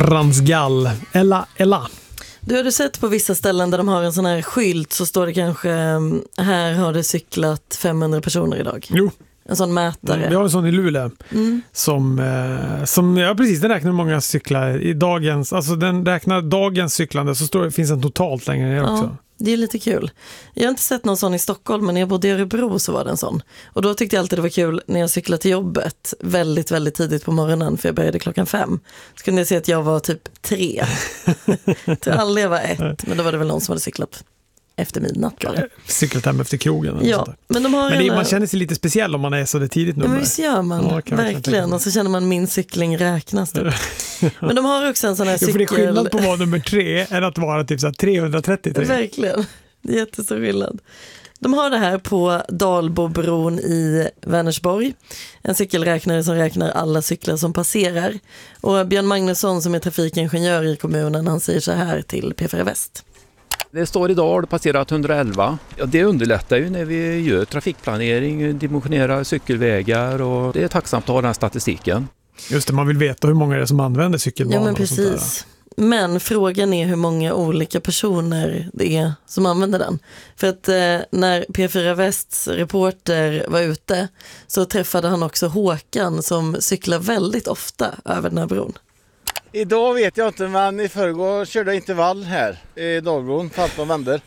Frans Gall. Ella. Du har sett på vissa ställen där de har en sån här skylt så står det kanske här har det cyklat 500 personer idag. Jo. En sån mätare. Vi har en sån i Luleå som ja precis, den räknar många cyklar i dagens, alltså den räknar dagens cyklande så finns en totalt längre ner också. Ja, det är lite kul. Jag har inte sett någon sån i Stockholm, men när jag bodde i Örebro så var det en sån. Och då tyckte jag alltid det var kul när jag cyklade till jobbet väldigt, väldigt tidigt på morgonen, för jag började 5:00. Så kunde jag se att jag var typ 3. Till aldrig jag var 1, men då var det väl någon som hade cyklat efter midnatt. Cyklat hem efter krogen. Ja, men man känner sig lite speciell om man är så det tidigt nummer. Ja, visst gör man. Ja, verkligen. Och så känner man min cykling räknas. Men de har också en sån här cykel. För det är skillnad på att vara nummer 3 än att vara typ så 333. Verkligen. Det är jättestor skillnad. De har det här på Dalbobron i Vänersborg. En cykelräknare som räknar alla cyklar som passerar. Och Björn Magnusson som är trafikingenjör i kommunen, han säger så här till P4 Väst. Det står idag, det passerat 111. Ja, det underlättar ju när vi gör trafikplanering, dimensionerar cykelvägar och det är tacksamt att ha den statistiken. Just det, man vill veta hur många det är som använder cykelbanor. Ja, men precis. Men frågan är hur många olika personer det är som använder den. För att när P4 Västs reporter var ute så träffade han också Håkan som cyklar väldigt ofta över den här bron. Idag vet jag inte, men i förrgår körde jag intervall här i Dalbron för allt man vänder.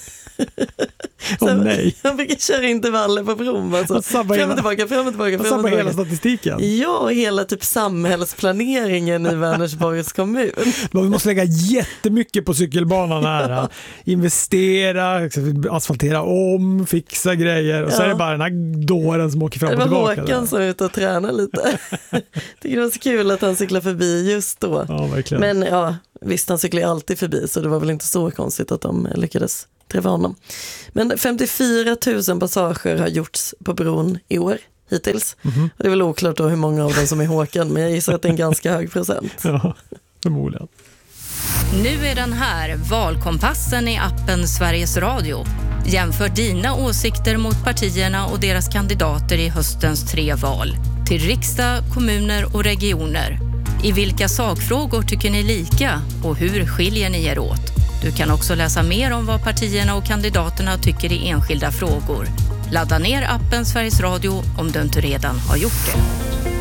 Nej. Han brukar köra intervaller på bron. Alltså. Fram och tillbaka. Sabbar hela statistiken. Ja, hela typ samhällsplaneringen i Vänersborgs kommun. Man måste lägga jättemycket på cykelbanan här. Investera, asfaltera om, fixa grejer. Och så är det bara den här dåren som åker fram och tillbaka. Det var Håkan som är ute och tränar lite. Tycker det var så kul att han cyklar förbi just då. Ja, verkligen. Men ja, visst, han cyklar alltid förbi, så det var väl inte så konstigt att de lyckades träffa honom. Men 54 000 passager har gjorts på bron i år hittills. Och det är väl oklart då hur många av dem som är Håkan, men jag gissar att det är en ganska hög procent. Ja, förmodligen. Nu är den här, valkompassen i appen Sveriges Radio. Jämför dina åsikter mot partierna och deras kandidater i höstens 3 val. Till riksdag, kommuner och regioner. I vilka sakfrågor tycker ni lika och hur skiljer ni er åt? Du kan också läsa mer om vad partierna och kandidaterna tycker i enskilda frågor. Ladda ner appen Sveriges Radio om du inte redan har gjort det.